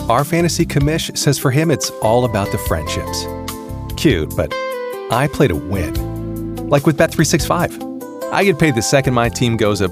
Our fantasy commish says for him it's all about the friendships. Cute, but I play to win. Like with Bet365. I get paid the second my team goes